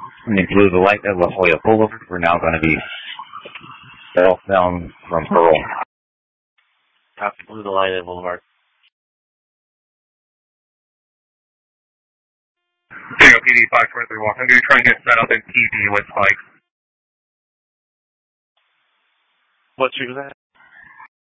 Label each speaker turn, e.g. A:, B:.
A: And they blew the light at La Jolla Boulevard. We're now going to be southbound from Pearl.
B: Copy, blew the light at Boulevard.
C: Tango PD 523 walk. I'm going to try and get set up in PD with spikes.
B: What street was that?